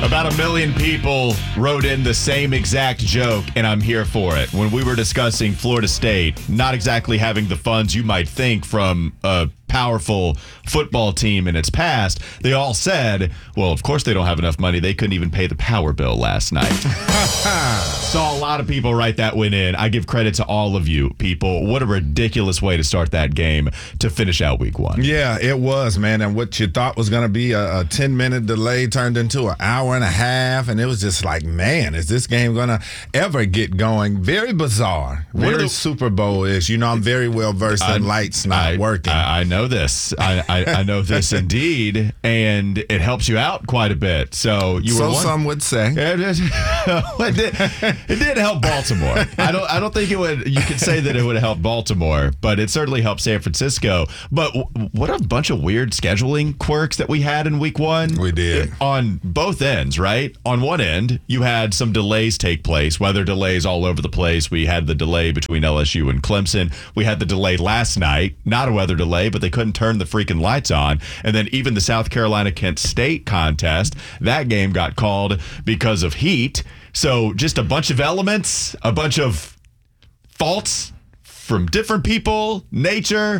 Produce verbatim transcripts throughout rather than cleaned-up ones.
About a million people wrote in the same exact joke, and I'm here for it. When we were discussing Florida State not exactly having the funds you might think from a powerful football team in its past, they all said, well, of course they don't have enough money. They couldn't even pay the power bill last night. Saw a lot of people write that one in. I give credit to all of you people. What a ridiculous way to start that game to finish out week one. Yeah, it was, man. And what you thought was going to be a ten-minute delay turned into an hour and a half. And it was just like, man, is this game going to ever get going? Very bizarre. Very the, Super Bowl-ish. You know, I'm very well versed in lights not I, working. I, I know this. I, I, I know this indeed. And it helps you out quite a bit. So you so were one, some would say. it, did, it did help Baltimore. I don't I don't think it would, you could say that it would have helped Baltimore, but it certainly helped San Francisco. But w- what a bunch of weird scheduling quirks that we had in week one. We did. On both ends, right? On one end, you had some delays take place, weather delays all over the place. We had the delay between L S U and Clemson. We had the delay last night, not a weather delay, but they couldn't turn the freaking lights on. And then even the South Carolina-Kent State contest, that game got called because of heat. So just a bunch of elements, a bunch of faults from different people, nature,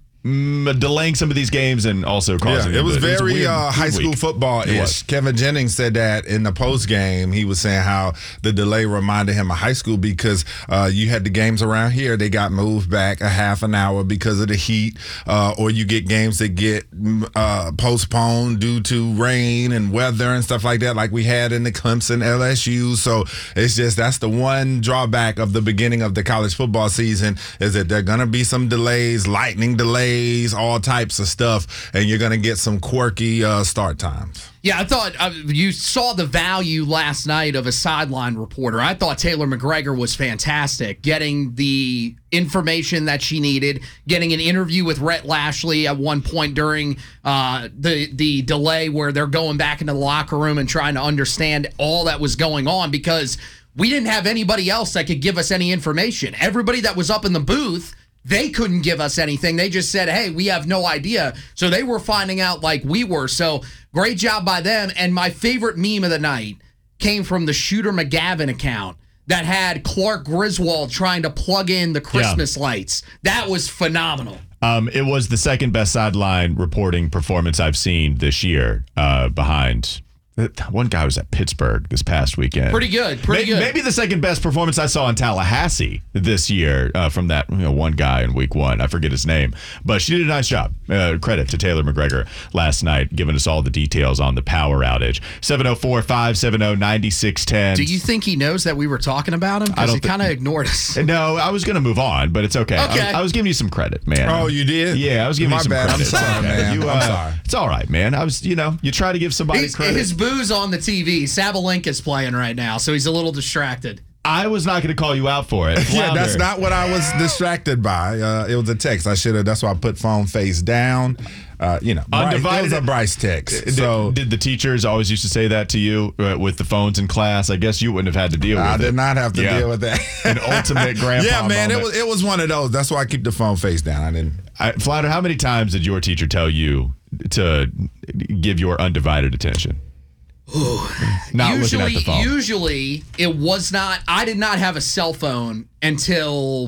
mm, delaying some of these games and also causing yeah, it was them. very It was uh, high school football-ish. Kevin Jennings said that in the post game. He was saying how the delay reminded him of high school because uh, you had the games around here. They got moved back a half an hour because of the heat, uh, or you get games that get uh, postponed due to rain and weather and stuff like that, like we had in the Clemson L S U. So it's just that's the one drawback of the beginning of the college football season is that there are going to be some delays, lightning delays, all types of stuff, and you're going to get some quirky uh, start times. Yeah, I thought uh, you saw the value last night of a sideline reporter. I thought Taylor McGregor was fantastic, getting the information that she needed, getting an interview with Rhett Lashley at one point during uh, the the delay where they're going back into the locker room and trying to understand all that was going on because we didn't have anybody else that could give us any information. Everybody that was up in the booth, they couldn't give us anything. They just said, hey, we have no idea. So they were finding out like we were. So great job by them. And my favorite meme of the night came from the Shooter McGavin account that had Clark Griswold trying to plug in the Christmas yeah. lights. That was phenomenal. Um, it was the second best sideline reporting performance I've seen this year uh, behind... One guy was at Pittsburgh this past weekend. Pretty good, pretty maybe, good. Maybe the second best performance I saw in Tallahassee this year uh, from that you know, one guy in week one. I forget his name. But she did a nice job. Uh, credit to Taylor McGregor last night, giving us all the details on the power outage. seven oh four, five seven oh, nine six one oh. Do you think he knows that we were talking about him? Because he kind of ignored us. No, I was going to move on, but it's okay. Okay. I, was, I was giving you some credit, man. Oh, you did? Yeah, I was giving My you some bad. credit. I'm sorry, okay. man. You, uh, I'm sorry. It's all right, man. I was, you know, you try to give somebody He's, credit. His boo's on the T V. Sabalenka's playing right now, so he's a little distracted. I was not going to call you out for it. Yeah, that's not what I was distracted by. Uh, it was a text. I should have. That's why I put phone face down. Uh, you know, Bryce, it was a Bryce text. So did, did the teachers always used to say that to you uh, with the phones in class? I guess you wouldn't have had to deal with I it. I did not have to yeah. deal with that. An ultimate grandpa Yeah, man, moment. it was it was one of those. That's why I keep the phone face down. I didn't. I, Flatter, how many times did your teacher tell you to give your undivided attention? Ooh. Not usually, looking at the phone. Usually, it was not. I did not have a cell phone until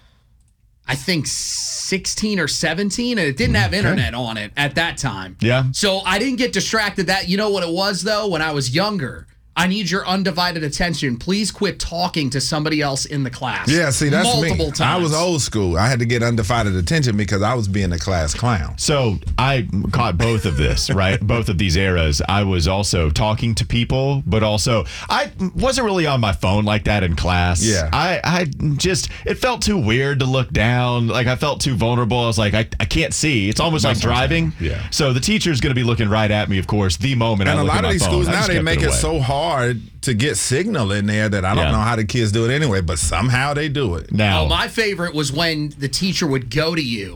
I think sixteen or seventeen, and it didn't have internet on it at that time. Yeah. So I didn't get distracted. That you know what it was though. When I was younger, I need your undivided attention. Please quit talking to somebody else in the class. Yeah, see, that's multiple me. times. I was old school. I had to get undivided attention because I was being a class clown. So I caught both of this, right? Both of these eras. I was also talking to people, but also I wasn't really on my phone like that in class. Yeah. I, I just, it felt too weird to look down. Like I felt too vulnerable. I was like, I, I can't see. It's almost That's like driving. Yeah. So the teacher's going to be looking right at me, of course, the moment And I a look lot at of my these phone. schools I now, just they kept make it away. so hard to get signal in there that I don't Yeah. know how the kids do it anyway, but somehow they do it. Now, Oh, my favorite was when the teacher would go to you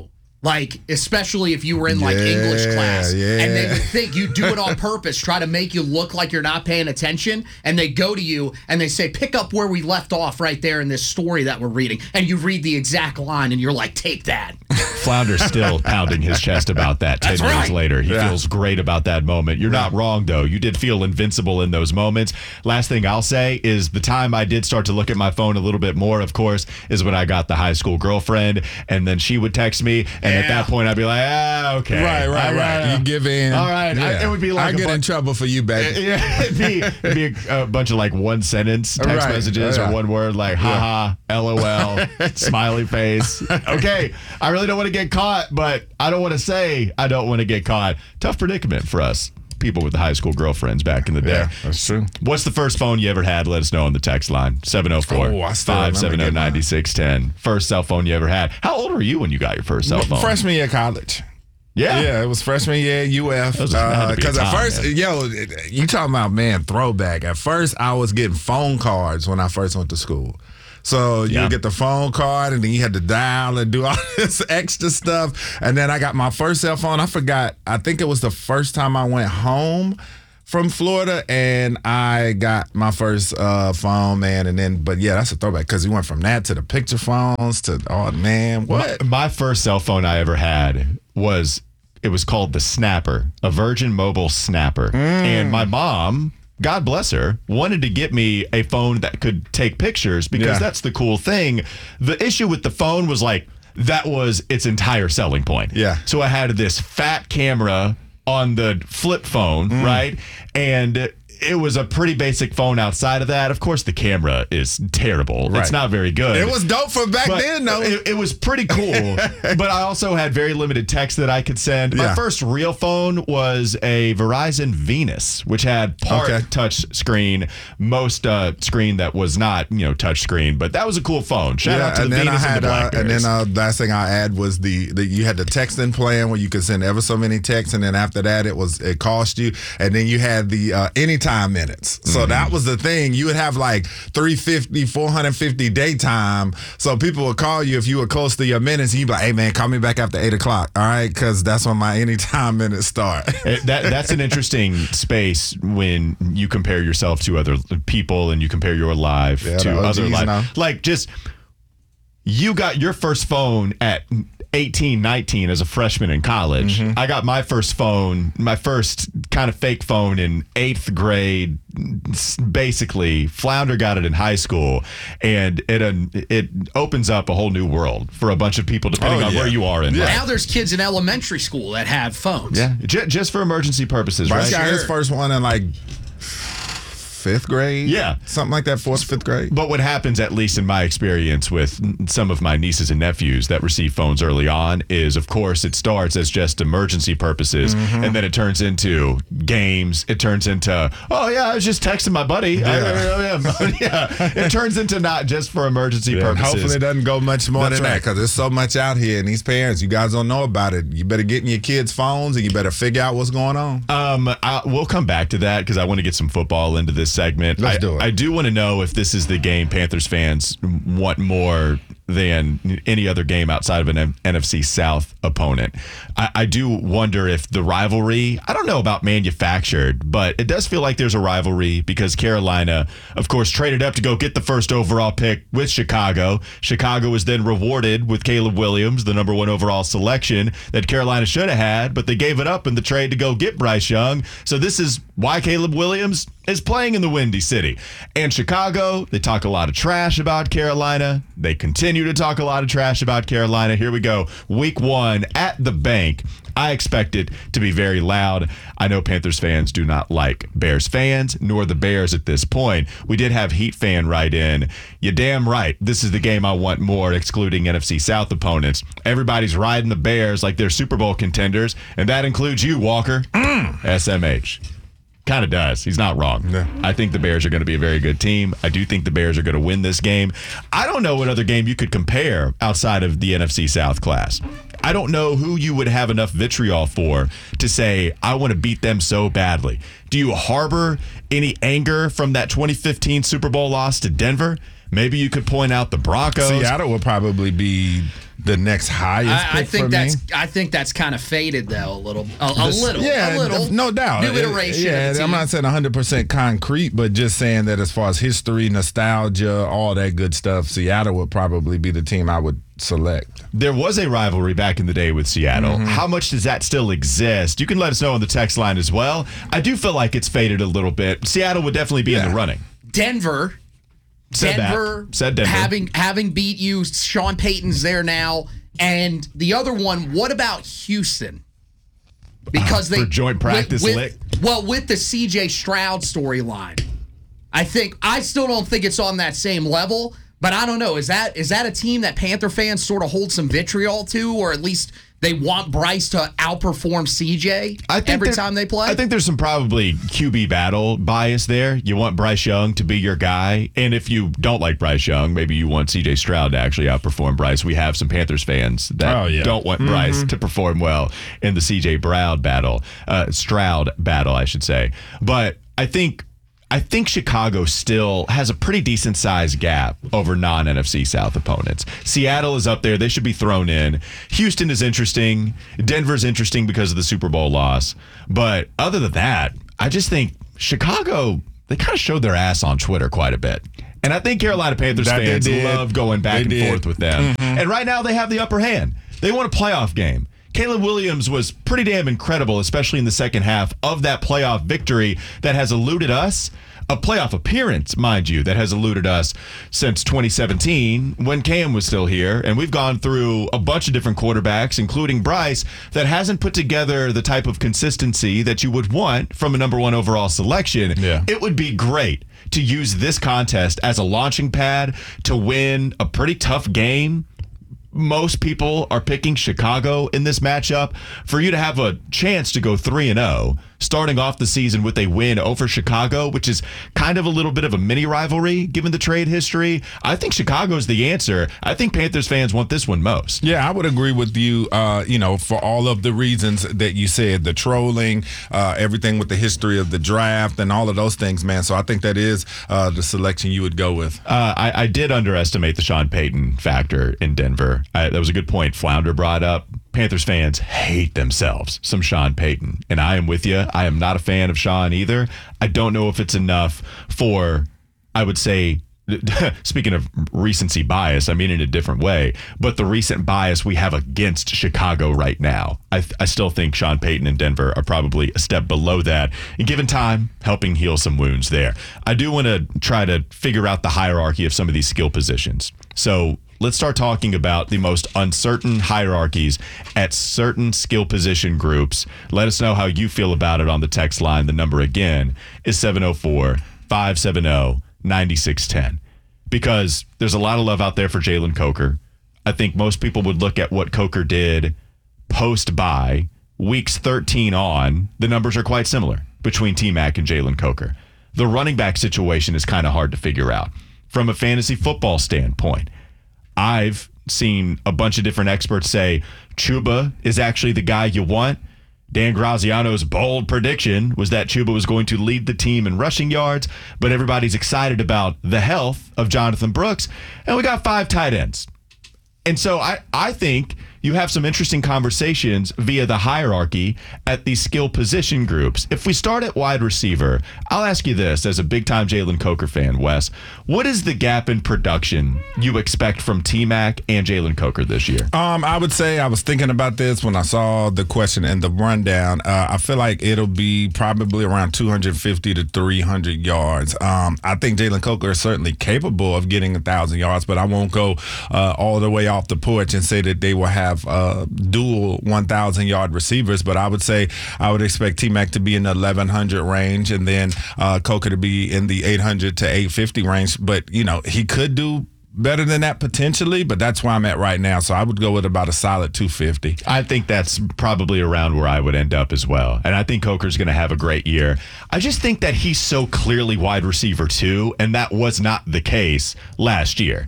Like, especially if you were in like Yeah, English class, yeah. and they would think you do it on purpose, try to make you look like you're not paying attention, and they go to you and they say, pick up where we left off right there in this story that we're reading, and you read the exact line, and you're like, take that. Flounder's still pounding his chest about that ten That's years right. later. He Yeah. feels great about that moment. You're not wrong, though. You did feel invincible in those moments. Last thing I'll say is the time I did start to look at my phone a little bit more, of course, is when I got the high school girlfriend, and then she would text me, and at Yeah. that point I'd be like, ah, okay. Right, right, All right. You give in. All right. I- it would be like I a get bu- in trouble for you, baby. Yeah, it'd be, it'd be a, a bunch of like one sentence text Right. messages Yeah. or one word like haha, lol, smiley face. Okay, I really don't want to get caught, but I don't want to say I don't want to get caught. Tough predicament for us people with the high school girlfriends back in the day. Yeah, that's true. What's the first phone you ever had? Let us know on the text line seven oh four, Oh, I still remember five seven oh, getting nine six one oh. First cell phone you ever had. How old were you when you got your first cell phone? Freshman year of college. Yeah. Yeah, it was freshman year at U F. was- that had to be Because a at time, first, man. yo, you talking about, man, throwback. At first, I was getting phone cards when I first went to school. So you Yeah. get the phone card, and then you had to dial and do all this extra stuff. And then I got my first cell phone. I forgot. I think it was the first time I went home from Florida, and I got my first uh, phone, man. And then, but yeah, that's a throwback because we went from that to the picture phones to, oh, man, what? My, my first cell phone I ever had was, it was called the Snapper, a Virgin Mobile Snapper. And my mom, God bless her, wanted to get me a phone that could take pictures because Yeah. that's the cool thing. The issue with the phone was like, that was its entire selling point. Yeah. So I had this fat camera on the flip phone, right? And it was a pretty basic phone outside of that. Of course, the camera is terrible. Right. It's not very good. It was dope for back But then, though. It, it was pretty cool. But I also had very limited text that I could send. My Yeah. first real phone was a Verizon Venus, which had part Okay. touch screen, most uh, screen that was not, you know, touch screen. But that was a cool phone. Shout out to and the then Venus I had, and the uh, and Blackberries. then uh, last thing I add was the, the you had the texting plan where you could send ever so many texts, and then after that it was it cost you, and then you had the uh, anytime minutes. So Mm-hmm. that was the thing. You would have like three fifty, four fifty daytime. So people would call you if you were close to your minutes, and you'd be like, "Hey man, call me back after eight o'clock, all right? Because that's when my anytime minutes start." It- that that's an interesting space when you compare yourself to other people and you compare your life Yeah, to the O Gs other life. now. Like just you got your first phone at eighteen, nineteen as a freshman in college. Mm-hmm. I got my first phone, my first kind of fake phone in eighth grade. S- Basically, Flounder got it in high school, and it uh, it opens up a whole new world for a bunch of people depending Oh, on yeah. where you are in life. Now there's kids in elementary school that have phones. Yeah, J- just for emergency purposes, Bryce right? got his Sure. first one in like fifth grade. Yeah. something like that, fourth, fifth grade. But what happens, at least in my experience with some of my nieces and nephews that receive phones early on, is of course it starts as just emergency purposes, and then it turns into games. It turns into, oh yeah, I was just texting my buddy. I- Yeah. I- yeah. It turns into not just for emergency Yeah, and purposes. hopefully it doesn't go much more That's than that right. because there's so much out here, and these parents, you guys don't know about it. You better get in your kids' phones, and you better figure out what's going on. Um, I, we'll come back to that because I want to get some football into this segment. Let's I, do it. I do want to know if this is the game Panthers fans want more than any other game outside of an N F C South opponent. I, I do wonder if the rivalry, I don't know about manufactured, but it does feel like there's a rivalry because Carolina, of course, traded up to go get the first overall pick with Chicago. Chicago was then rewarded with Caleb Williams, the number one overall selection that Carolina should have had, but they gave it up in the trade to go get Bryce Young. So this is why Caleb Williams is playing in the Windy City. And Chicago, they talk a lot of trash about Carolina. They continue to talk a lot of trash about Carolina. Here we go. Week one at the bank. I expect it to be very loud. I know Panthers fans do not like Bears fans, nor the Bears at this point. We did have Heat fan write in. You damn right. This is the game I want more, excluding N F C South opponents. Everybody's riding the Bears like they're Super Bowl contenders, and that includes you, Walker. S M H. Kind of does. He's not wrong. Yeah. I think the Bears are going to be a very good team. I do think the Bears are going to win this game. I don't know what other game you could compare outside of the N F C South class. I don't know who you would have enough vitriol for to say, I want to beat them so badly. Do you harbor any anger from that twenty fifteen Super Bowl loss to Denver? Maybe you could point out the Broncos. Seattle would probably be the next highest I, pick I think for that's me. I think that's kind of faded though a little, a, a little, yeah, a little, no doubt. New iteration. Yeah, of the I'm team. not saying one hundred percent concrete, but just saying that as far as history, nostalgia, all that good stuff, Seattle would probably be the team I would select. There was a rivalry back in the day with Seattle. Mm-hmm. How much does that still exist? You can let us know on the text line as well. I do feel like it's faded a little bit. Seattle would definitely be Yeah. in the running. Denver. Said that. Denver, Said Denver. having having beat you, Sean Payton's there now, and the other one. What about Houston? Because Uh, they for joint practice with, lick? with, well, with the C J Stroud storyline, I think I still don't think it's on that same level. But I don't know. Is that is that a team that Panther fans sort of hold some vitriol to, or at least they want Bryce to outperform C J I think every there- time they play? I think there's some probably Q B battle bias there. You want Bryce Young to be your guy. And if you don't like Bryce Young, maybe you want C J Stroud to actually outperform Bryce. We have some Panthers fans that Oh, yeah. don't want Bryce to perform well in the C J Stroud battle, uh, Stroud battle, I should say. But I think I think Chicago still has a pretty decent sized gap over non-N F C South opponents. Seattle is up there. They should be thrown in. Houston is interesting. Denver's interesting because of the Super Bowl loss. But other than that, I just think Chicago, they kind of showed their ass on Twitter quite a bit. And I think Carolina Panthers That they fans did. love going back They and did. forth with them. And right now they have the upper hand. They won a playoff game. Caleb Williams was pretty damn incredible, especially in the second half of that playoff victory that has eluded us. A playoff appearance, mind you, that has eluded us since twenty seventeen when Cam was still here. And we've gone through a bunch of different quarterbacks, including Bryce, that hasn't put together the type of consistency that you would want from a number one overall selection. Yeah. It would be great to use this contest as a launching pad to win a pretty tough game. Most people are picking Chicago in this matchup. For you to have a chance to go three and oh, starting off the season with a win over Chicago, which is kind of a little bit of a mini rivalry given the trade history, I think Chicago's the answer. I think Panthers fans want this one most. Yeah, I would agree with you, uh, you know, for all of the reasons that you said, the trolling, uh, everything with the history of the draft and all of those things, man. So I think that is uh, the selection you would go with. Uh, I, I did underestimate the Sean Payton factor in Denver. I, that was a good point Flounder brought up. Panthers fans hate themselves some Sean Payton, and I am with you. I am not a fan of Sean either. I don't know if it's enough for, I would say, speaking of recency bias, I mean in a different way, but the recent bias we have against Chicago right now, I, I still think Sean Payton and Denver are probably a step below that, and given time, helping heal some wounds there. I do want to try to figure out the hierarchy of some of these skill positions. So let's start talking about the most uncertain hierarchies at certain skill position groups. Let us know how you feel about it on the text line. The number again is seven oh four, five seven oh, nine six one oh. Because there's a lot of love out there for Jalen Coker. I think most people would look at what Coker did post-bye, weeks thirteen on. The numbers are quite similar between T-Mac and Jalen Coker. The running back situation is kind of hard to figure out. From a fantasy football standpoint, I've seen a bunch of different experts say Chuba is actually the guy you want. Dan Graziano's bold prediction was that Chuba was going to lead the team in rushing yards, but everybody's excited about the health of Jonathan Brooks, and we got five tight ends. And so I, I think you have some interesting conversations via the hierarchy at these skill position groups. If we start at wide receiver, I'll ask you this as a big-time Jalen Coker fan, Wes. What is the gap in production you expect from T-Mac and Jalen Coker this year? Um, I would say I was thinking about this when I saw the question and the rundown. Uh, I feel like it'll be probably around two fifty to three hundred yards. Um, I think Jalen Coker is certainly capable of getting one thousand yards, but I won't go uh, all the way off the porch and say that they will have uh, dual one thousand yard receivers. But I would say I would expect T-Mac to be in the eleven hundred range, and then uh, Coker to be in the eight hundred to eight fifty range. But, you know, he could do better than that potentially, but that's where I'm at right now. So I would go with about a solid two fifty. I think that's probably around where I would end up as well. And I think Coker's going to have a great year. I just think that he's so clearly wide receiver too, and that was not the case last year.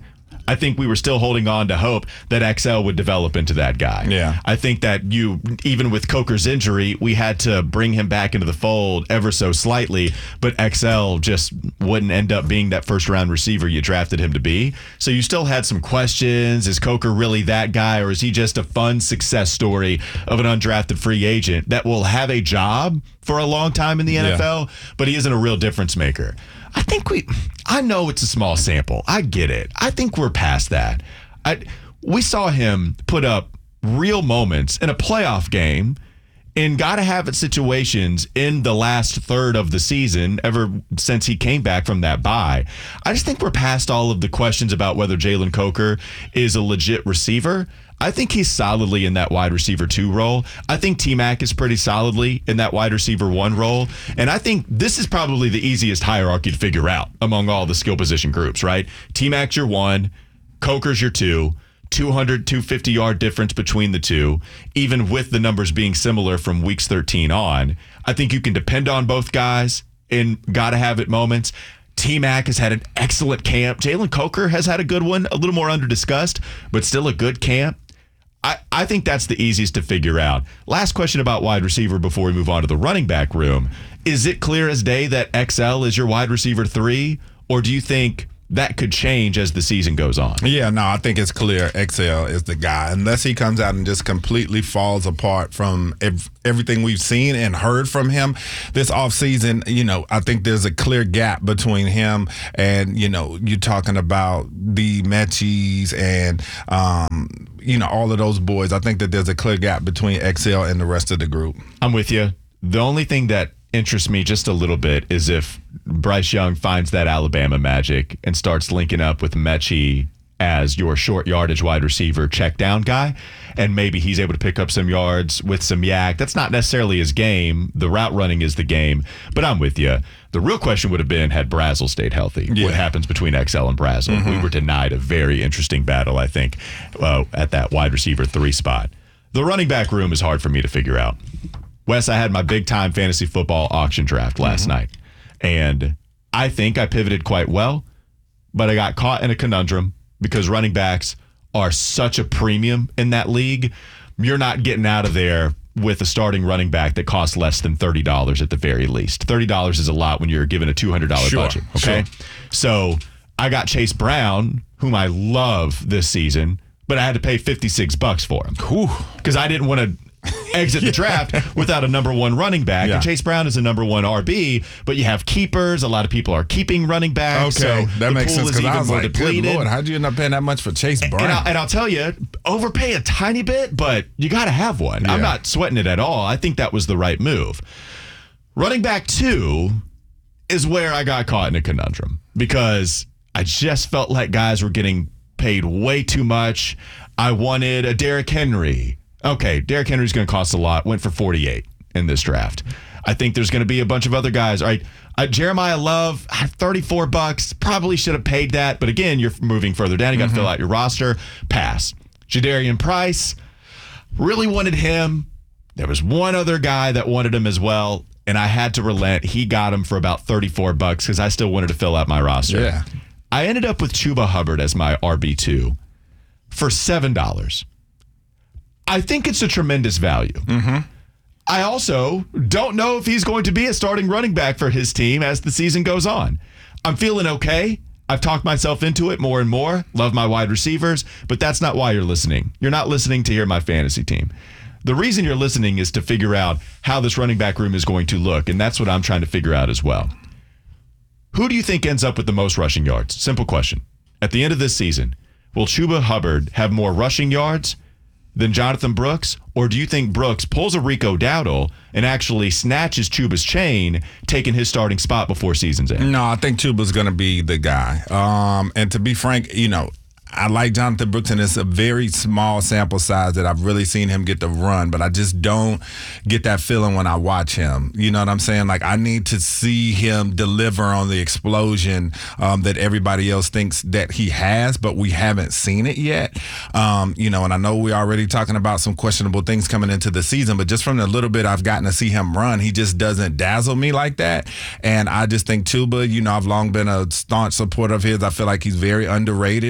I think we were still holding on to hope that X L would develop into that guy. Yeah. I think that you, even with Coker's injury, we had to bring him back into the fold ever so slightly, but X L just wouldn't end up being that first round receiver you drafted him to be. So you still had some questions. Is Coker really that guy, or is he just a fun success story of an undrafted free agent that will have a job for a long time in the N F L, yeah. but he isn't a real difference maker? I think we, I know it's a small sample. I get it. I think we're past that. I, we saw him put up real moments in a playoff game in gotta have it situations in the last third of the season ever since he came back from that bye. I just think we're past all of the questions about whether Jalen Coker is a legit receiver. I think he's solidly in that wide receiver two role. I think T-Mac is pretty solidly in that wide receiver one role. And I think this is probably the easiest hierarchy to figure out among all the skill position groups, right? T-Mac's your one, Coker's your two. two hundred, two hundred fifty yard difference between the two, even with the numbers being similar from weeks thirteen on. I think you can depend on both guys in gotta have it moments. T-Mac has had an excellent camp. Jalen Coker has had a good one, a little more under discussed, but still a good camp. I, I think that's the easiest to figure out. Last question about wide receiver before we move on to the running back room. Is it clear as day that X L is your wide receiver three, or do you think that could change as the season goes on? Yeah, no, I think it's clear X L is the guy. Unless he comes out and just completely falls apart from ev- everything we've seen and heard from him this offseason, you know, I think there's a clear gap between him and, you know, you're talking about the Mechis and, um, you know, all of those boys. I think that there's a clear gap between X L and the rest of the group. I'm with you. The only thing that interests me just a little bit is if Bryce Young finds that Alabama magic and starts linking up with Mechie as your short yardage wide receiver check down guy, and maybe he's able to pick up some yards with some yak. That's not necessarily his game. The route running is the game, but I'm with you. The real question would have been, had Brazel stayed healthy, yeah. what happens between X L and Brazel? Mm-hmm. We were denied a very interesting battle, I think, uh, at that wide receiver three spot. The running back room is hard for me to figure out. Wes, I had my big-time fantasy football auction draft last mm-hmm. night, and I think I pivoted quite well, but I got caught in a conundrum because running backs are such a premium in that league. You're not getting out of there with a starting running back that costs less than thirty dollars at the very least. thirty dollars is a lot when you're given a two hundred dollars sure, budget, okay? Sure. So I got Chase Brown, whom I love this season, but I had to pay fifty-six bucks for him because I didn't want to exit the draft without a number one running back. Yeah. And Chase Brown is a number one R B, but you have keepers. A lot of people are keeping running backs. Okay, so that makes sense because I was like, depleted. good Lord, how'd you end up paying that much for Chase Brown? And, I'll, and I'll tell you, overpay a tiny bit, but you got to have one. Yeah. I'm not sweating it at all. I think that was the right move. Running back two is where I got caught in a conundrum because I just felt like guys were getting paid way too much. I wanted a Derrick Henry. Okay, Derrick Henry's going to cost a lot. Went for forty-eight in this draft. I think there's going to be a bunch of other guys. All right, uh, Jeremiah Love, thirty-four bucks. Probably should have paid that. But again, you're moving further down. You got to mm-hmm. fill out your roster. Pass. Jadarian Price, really wanted him. There was one other guy that wanted him as well, and I had to relent. He got him for about thirty-four bucks because I still wanted to fill out my roster. Yeah. I ended up with Chuba Hubbard as my R B two for seven dollars. I think it's a tremendous value. Mm-hmm. I also don't know if he's going to be a starting running back for his team as the season goes on. I'm feeling okay. I've talked myself into it more and more. Love my wide receivers, but that's not why you're listening. You're not listening to hear my fantasy team. The reason you're listening is to figure out how this running back room is going to look, and that's what I'm trying to figure out as well. Who do you think ends up with the most rushing yards? Simple question. At the end of this season, will Chuba Hubbard have more rushing yards than Jonathan Brooks? Or do you think Brooks pulls a Rico Dowdle and actually snatches Chuba's chain, taking his starting spot before season's end? No, I think Chuba's going to be the guy. Um, and to be frank, you know, I like Jonathan Brooks, and it's a very small sample size that I've really seen him get the run, but I just don't get that feeling when I watch him. You know what I'm saying? Like, I need to see him deliver on the explosion um, that everybody else thinks that he has, but we haven't seen it yet. Um, you know, and I know we're already talking about some questionable things coming into the season, but just from the little bit I've gotten to see him run, he just doesn't dazzle me like that. And I just think Chuba, you know, I've long been a staunch supporter of his. I feel like he's very underrated. All the guys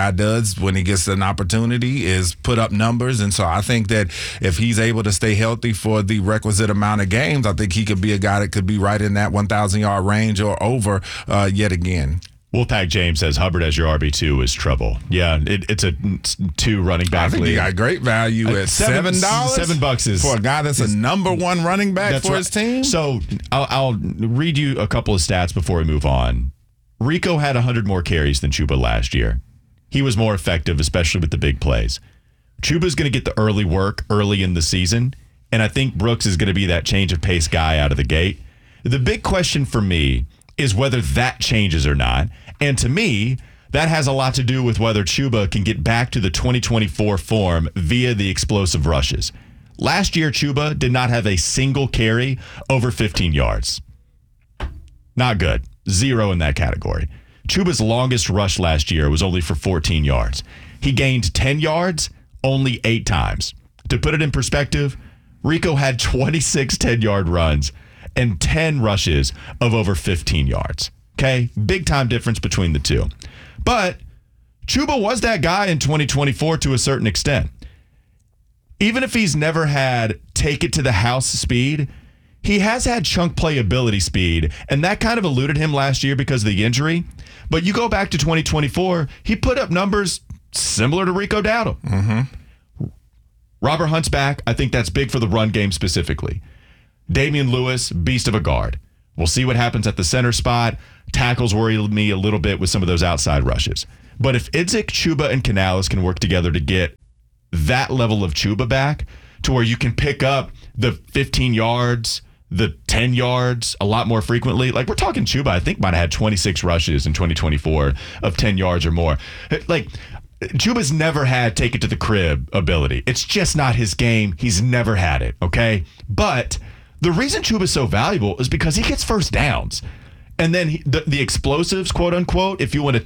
guy does when he gets an opportunity is put up numbers. And so I think that if he's able to stay healthy for the requisite amount of games, I think he could be a guy that could be right in that one thousand yard range or over uh, yet again. Wolfpack James says Hubbard as your R B two is trouble. Yeah, it, it's a two running back I think league. you got great value Uh, at seven- seven dollars. seven bucks is- for a guy that's a number one running back That's for right. his team. So I'll, I'll read you a couple of stats before we move on. Rico had one hundred more carries than Chuba last year. He was more effective, especially with the big plays. Chuba's going to get the early work early in the season, and I think Brooks is going to be that change of pace guy out of the gate. The big question for me is whether that changes or not. And to me, that has a lot to do with whether Chuba can get back to the twenty twenty-four form via the explosive rushes. Last year, Chuba did not have a single carry over fifteen yards. Not good. Zero in that category. Chuba's longest rush last year was only for fourteen yards. He gained ten yards only eight times. To put it in perspective, Rico had twenty-six ten-yard runs and ten rushes of over fifteen yards. Okay? Big time difference between the two. But Chuba was that guy in twenty twenty-four to a certain extent. Even if he's never had take it to the house speed, he has had chunk playability speed, and that kind of eluded him last year because of the injury. But you go back to twenty twenty-four, he put up numbers similar to Rico Dowdle. Mm-hmm. Robert Hunt's back. I think that's big for the run game specifically. Damian Lewis, beast of a guard. We'll see what happens at the center spot. Tackles worry me a little bit with some of those outside rushes. But if Idzik, Chuba, and Canales can work together to get that level of Chuba back to where you can pick up the fifteen yards, the ten yards a lot more frequently. Like we're talking Chuba, I think might have had twenty-six rushes in twenty twenty-four of ten yards or more. Like Chuba's never had take it to the crib ability. It's just not his game. He's never had it, okay? But the reason Chuba's so valuable is because he gets first downs. And then he, the, the explosives, quote unquote, if you want to